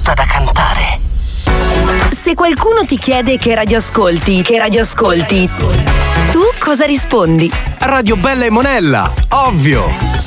tutta da cantare. Se qualcuno ti chiede che radio ascolti, tu cosa rispondi? Radio Bella e Monella, ovvio!